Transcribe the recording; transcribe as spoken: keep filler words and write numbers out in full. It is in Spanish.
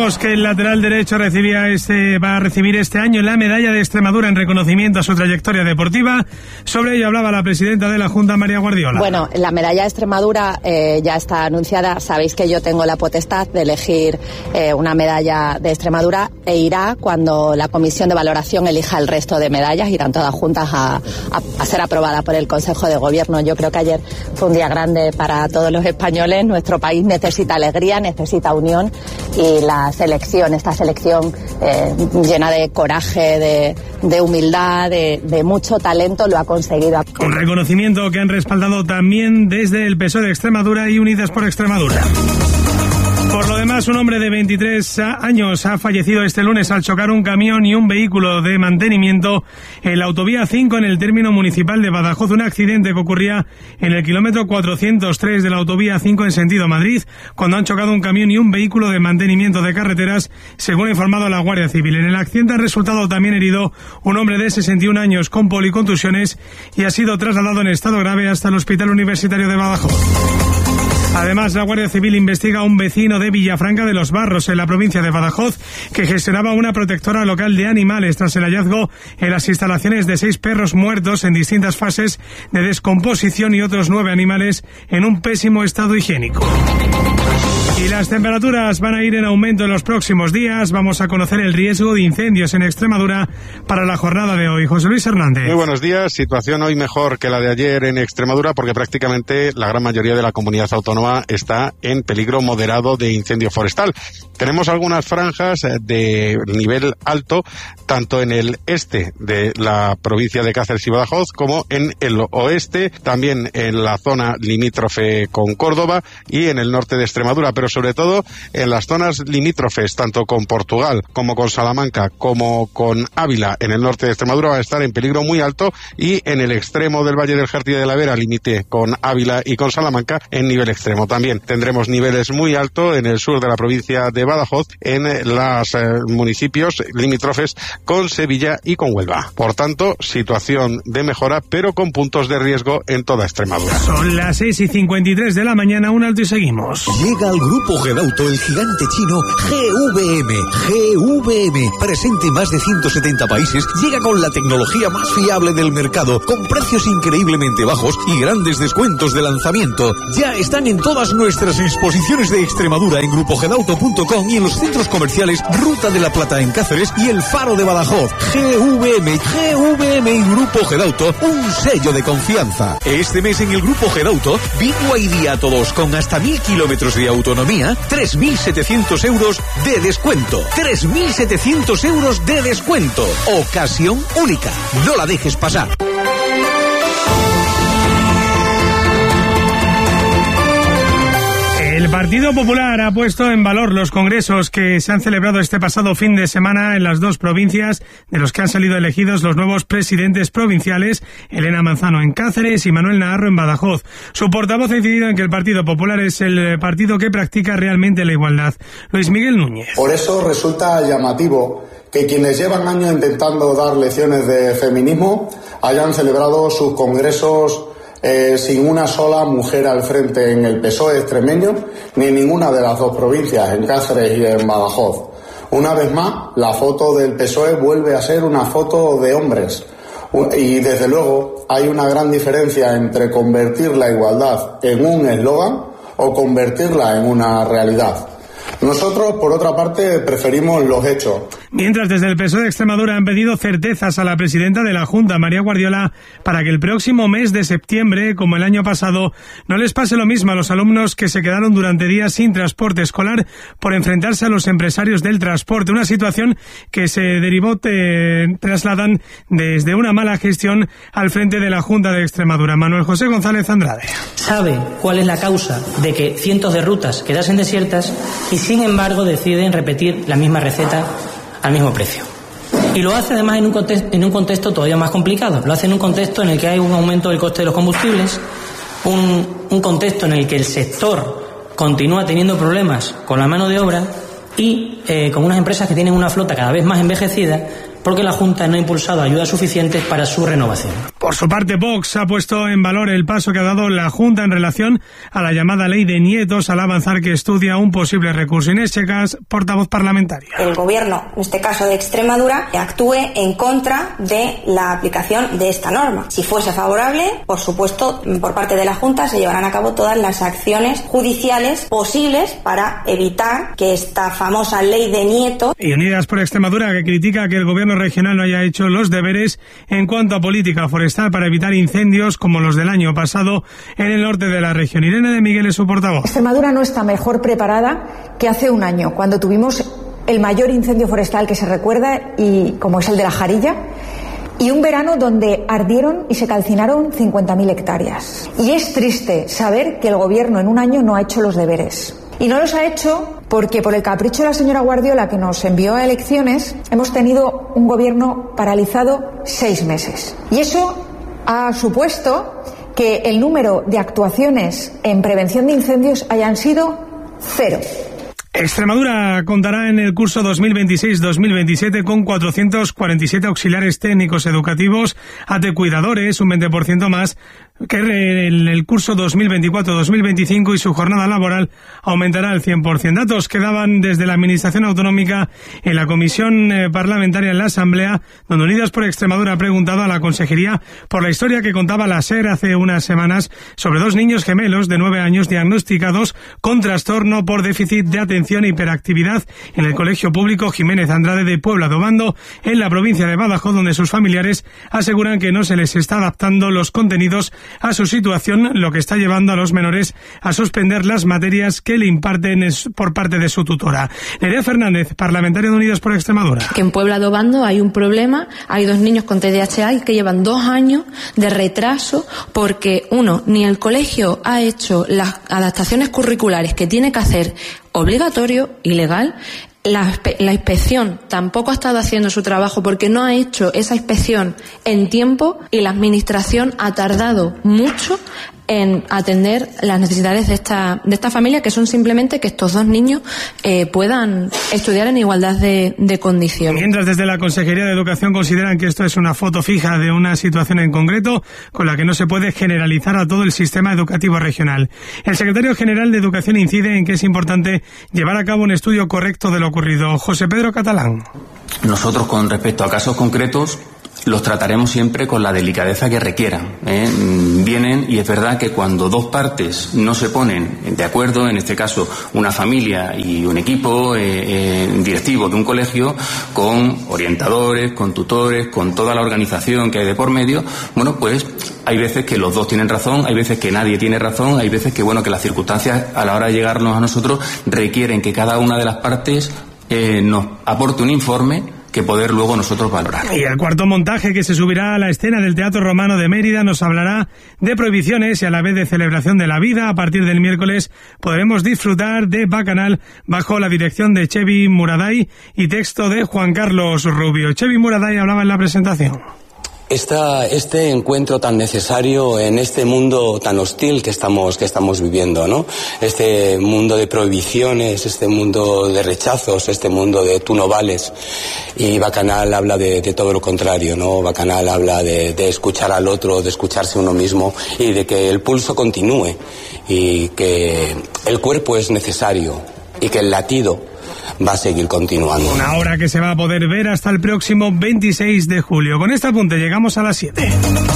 contábamos que el lateral derecho recibía este, va a recibir este año la medalla de Extremadura en reconocimiento a su trayectoria deportiva. Sobre ello hablaba la presidenta de la Junta, María Guardiola. Bueno, la medalla de Extremadura eh, ya está anunciada. Sabéis que yo tengo la potestad de elegir eh, una medalla de Extremadura e irá cuando la comisión de valoración elija el resto de medallas. Irán todas juntas a, a, a ser aprobadas por el Consejo de Gobierno. Yo creo que ayer fue un día grande para todos los españoles. Nuestro país necesita alegría, necesita unión, y la selección, esta selección eh, llena de coraje, de, de humildad, de, de mucho talento, lo ha conseguido. Un reconocimiento que han respaldado también desde el P S O E de Extremadura y Unidas por Extremadura. Por lo demás, un hombre de veintitrés años ha fallecido este lunes al chocar un camión y un vehículo de mantenimiento en la autovía cinco en el término municipal de Badajoz. Un accidente que ocurría en el kilómetro cuatrocientos tres de la autovía cinco en sentido Madrid, cuando han chocado un camión y un vehículo de mantenimiento de carreteras, según ha informado la Guardia Civil. En el accidente ha resultado también herido un hombre de sesenta y un años con policontusiones y ha sido trasladado en estado grave hasta el Hospital Universitario de Badajoz. Además, la Guardia Civil investiga a un vecino de Villafranca de los Barros, en la provincia de Badajoz, que gestionaba una protectora local de animales tras el hallazgo en las instalaciones de seis perros muertos en distintas fases de descomposición y otros nueve animales en un pésimo estado higiénico. Y las temperaturas van a ir en aumento en los próximos días. Vamos a conocer el riesgo de incendios en Extremadura para la jornada de hoy. José Luis Hernández. Muy buenos días. Situación hoy mejor que la de ayer en Extremadura, porque prácticamente la gran mayoría de la comunidad autónoma está en peligro moderado de incendio forestal. Tenemos algunas franjas de nivel alto, tanto en el este de la provincia de Cáceres y Badajoz, como en el oeste, también en la zona limítrofe con Córdoba y en el norte de Extremadura, pero sobre todo en las zonas limítrofes, tanto con Portugal como con Salamanca, como con Ávila, en el norte de Extremadura, va a estar en peligro muy alto, y en el extremo del Valle del Jerti de la Vera, límite con Ávila y con Salamanca, en nivel extremo. También tendremos niveles muy altos en el sur de la provincia de Badajoz, en los eh, municipios limítrofes con Sevilla y con Huelva. Por tanto, situación de mejora, pero con puntos de riesgo en toda Extremadura. Son las seis y cincuenta y tres de la mañana, un alto y seguimos. Llega al Grupo Gedauto el gigante chino G V M. G V M, presente en más de ciento setenta países, llega con la tecnología más fiable del mercado, con precios increíblemente bajos y grandes descuentos de lanzamiento. Ya están en todas nuestras exposiciones de Extremadura en grupo gedauto punto com y en los centros comerciales Ruta de la Plata en Cáceres y El Faro de Badajoz. G V M, G V M y Grupo Gedauto, un sello de confianza. Este mes en el Grupo Gedauto, Big Día a todos con hasta mil kilómetros de autonomía, tres mil setecientos euros de descuento. tres mil setecientos euros de descuento. Ocasión única. No la dejes pasar. El Partido Popular ha puesto en valor los congresos que se han celebrado este pasado fin de semana en las dos provincias, de los que han salido elegidos los nuevos presidentes provinciales, Elena Manzano en Cáceres y Manuel Naharro en Badajoz. Su portavoz ha incidido en que el Partido Popular es el partido que practica realmente la igualdad. Luis Miguel Núñez. Por eso resulta llamativo que quienes llevan años intentando dar lecciones de feminismo hayan celebrado sus congresos Eh, sin una sola mujer al frente en el P S O E extremeño, ni en ninguna de las dos provincias, en Cáceres y en Badajoz. Una vez más, la foto del P S O E vuelve a ser una foto de hombres. Y desde luego hay una gran diferencia entre convertir la igualdad en un eslogan o convertirla en una realidad. Nosotros, por otra parte, preferimos los hechos. Mientras, desde el P S O E de Extremadura han pedido certezas a la presidenta de la Junta, María Guardiola, para que el próximo mes de septiembre, como el año pasado, no les pase lo mismo a los alumnos que se quedaron durante días sin transporte escolar por enfrentarse a los empresarios del transporte. Una situación que se derivó, te trasladan desde una mala gestión al frente de la Junta de Extremadura. Manuel José González Andrade. Sabe cuál es la causa de que cientos de rutas quedasen desiertas y, sin embargo, deciden repetir la misma receta al mismo precio. Y lo hace además en un contexto, en un contexto todavía más complicado. Lo hace en un contexto en el que hay un aumento del coste de los combustibles, un, un contexto en el que el sector continúa teniendo problemas con la mano de obra y eh, con unas empresas que tienen una flota cada vez más envejecida, porque la Junta no ha impulsado ayudas suficientes para su renovación. Por su parte, Vox ha puesto en valor el paso que ha dado la Junta en relación a la llamada ley de nietos al avanzar que estudia un posible recurso. Inés Checas, portavoz parlamentaria. El gobierno, en este caso de Extremadura, actúe en contra de la aplicación de esta norma. Si fuese favorable, por supuesto, por parte de la Junta se llevarán a cabo todas las acciones judiciales posibles para evitar que esta famosa ley de nietos. Y Unidas por Extremadura, que critica que el gobierno regional no haya hecho los deberes en cuanto a política forestal para evitar incendios como los del año pasado en el norte de la región. Irene de Miguel es su portavoz. Extremadura no está mejor preparada que hace un año, cuando tuvimos el mayor incendio forestal que se recuerda, y como es el de la Jarilla, y un verano donde ardieron y se calcinaron cincuenta mil hectáreas. Y es triste saber que el gobierno en un año no ha hecho los deberes. Y no los ha hecho porque, por el capricho de la señora Guardiola, que nos envió a elecciones, hemos tenido un gobierno paralizado seis meses. Y eso ha supuesto que el número de actuaciones en prevención de incendios hayan sido cero. Extremadura contará en el curso dos mil veintiséis dos mil veintisiete con cuatrocientos cuarenta y siete auxiliares técnicos educativos, A T cuidadores, un veinte por ciento más que en el curso dos mil veinticuatro dos mil veinticinco, y su jornada laboral aumentará al cien por ciento. Datos que daban desde la Administración Autonómica en la comisión eh, parlamentaria en la Asamblea, donde Unidas por Extremadura ha preguntado a la Consejería por la historia que contaba la SER hace unas semanas sobre dos niños gemelos de nueve años diagnosticados con trastorno por déficit de atención e hiperactividad en el Colegio Público Jiménez Andrade de Puebla de Obando, en la provincia de Badajoz, donde sus familiares aseguran que no se les está adaptando los contenidos a su situación, lo que está llevando a los menores a suspender las materias que le imparten por parte de su tutora. Nerea Fernández, parlamentaria de Unidas por Extremadura. Que en Puebla de Obando hay un problema, hay dos niños con T D A H y que llevan dos años de retraso porque, uno, ni el colegio ha hecho las adaptaciones curriculares que tiene que hacer obligatorio y legal. La, la inspección tampoco ha estado haciendo su trabajo porque no ha hecho esa inspección en tiempo, y la administración ha tardado mucho en atender las necesidades de esta de esta familia, que son simplemente que estos dos niños eh, puedan estudiar en igualdad de, de condiciones. Mientras, desde la Consejería de Educación consideran que esto es una foto fija de una situación en concreto con la que no se puede generalizar a todo el sistema educativo regional. El secretario general de Educación incide en que es importante llevar a cabo un estudio correcto de lo ocurrido. José Pedro Catalán. Nosotros, con respecto a casos concretos, los trataremos siempre con la delicadeza que requieran, ¿eh? Vienen, y es verdad que cuando dos partes no se ponen de acuerdo, en este caso una familia y un equipo eh, eh, directivo de un colegio, con orientadores, con tutores, con toda la organización que hay de por medio, bueno, pues hay veces que los dos tienen razón, hay veces que nadie tiene razón, hay veces que, bueno, que las circunstancias a la hora de llegarnos a nosotros requieren que cada una de las partes eh, nos aporte un informe que poder luego nosotros valorar. Y el cuarto montaje, que se subirá a la escena del Teatro Romano de Mérida, nos hablará de prohibiciones y a la vez de celebración de la vida. A partir del miércoles podremos disfrutar de Bacanal bajo la dirección de Chevy Muraday y texto de Juan Carlos Rubio. Chevy Muraday hablaba en la presentación. Esta, este encuentro tan necesario en este mundo tan hostil que estamos, que estamos viviendo, ¿no? Este mundo de prohibiciones, este mundo de rechazos, este mundo de tú no vales. Y Bacanal habla de, de todo lo contrario, ¿no? Bacanal habla de, de escuchar al otro, de escucharse uno mismo y de que el pulso continúe y que el cuerpo es necesario y que el latido va a seguir continuando. Una hora que se va a poder ver hasta el próximo veintiséis de julio. Con este apunte llegamos a las siete.